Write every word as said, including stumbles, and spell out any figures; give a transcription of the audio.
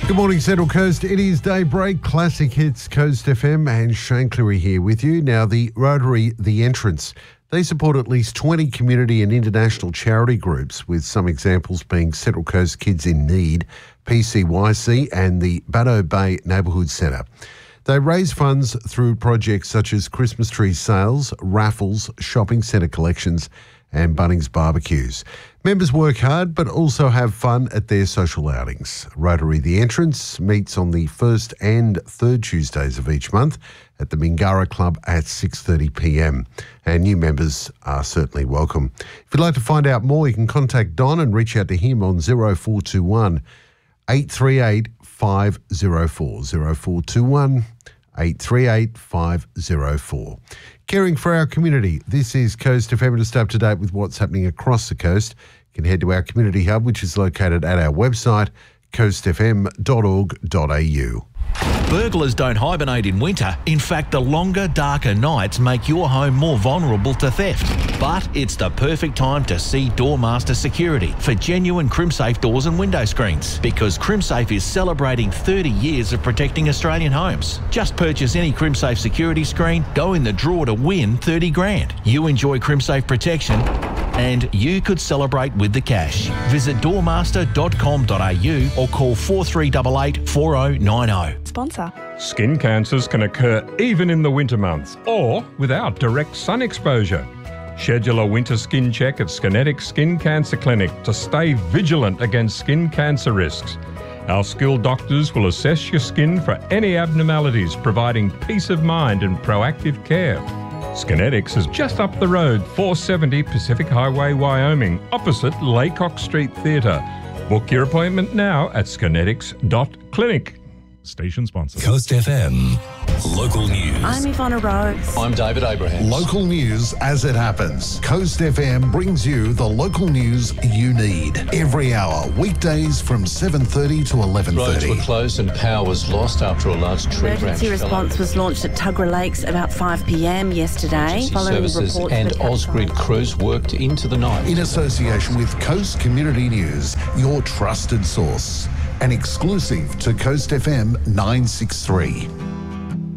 Good morning, Central Coast. It is Daybreak, Classic Hits, Coast F M, and Shane Cleary here with you. Now, the Rotary The Entrance, they support at least twenty community and international charity groups, with some examples being Central Coast Kids in Need, P C Y C, and the Baddo Bay Neighbourhood Centre. They raise funds through projects such as Christmas tree sales, raffles, shopping centre collections, and Bunnings barbecues. Members work hard but also have fun at their social outings. Rotary The Entrance meets on the first and third Tuesdays of each month at the Mingara Club at six thirty p m, and new members are certainly welcome. If you'd like to find out more, you can contact Don and reach out to him on zero four two one, eight three eight, five zero four, zero four two one, eight three eight, five zero four. Caring for our community. This is Coast F M. To stay up to date with what's happening across the coast, you can head to our community hub, which is located at our website, coast f m dot org dot a u. Burglars don't hibernate in winter. In fact, the longer, darker nights make your home more vulnerable to theft. But it's the perfect time to see Doormaster Security for genuine CrimSafe doors and window screens, because CrimSafe is celebrating thirty years of protecting Australian homes. Just purchase any CrimSafe security screen, go in the draw to win thirty grand. You enjoy CrimSafe protection, and you could celebrate with the cash. Visit doormaster dot com dot a u or call four three eight eight, four oh nine oh. Sponsor. Skin cancers can occur even in the winter months or without direct sun exposure. Schedule a winter skin check at Skinetic Skin Cancer Clinic to stay vigilant against skin cancer risks. Our skilled doctors will assess your skin for any abnormalities, providing peace of mind and proactive care. Skinetics is just up the road, four seventy Pacific Highway, Wyoming, opposite Laycock Street Theatre. Book your appointment now at skinetics dot clinic. Station sponsor. Coast F M. Local news. I'm Ivana Rose. I'm David Abraham. Local news as it happens. Coast F M brings you the local news you need every hour, weekdays from seven thirty to eleven thirty. Roads were closed and power was lost after a large tree branch. Emergency response was launched at Tuggerah Lakes about five p m yesterday. Emergency Following services reports and that Ausgrid outside- crews worked into the night. In association with Coast Community News, your trusted source. An exclusive to Coast F M nine sixty-three.